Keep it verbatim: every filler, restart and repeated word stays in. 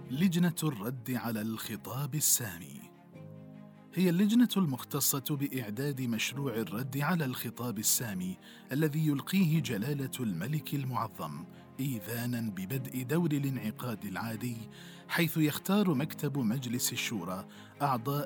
لجنة الرد على الخطاب السامي هي اللجنة المختصة بإعداد مشروع الرد على الخطاب السامي الذي يلقيه جلالة الملك المعظم إيذاناً ببدء دور الانعقاد العادي، حيث يختار مكتب مجلس الشورى أعضاء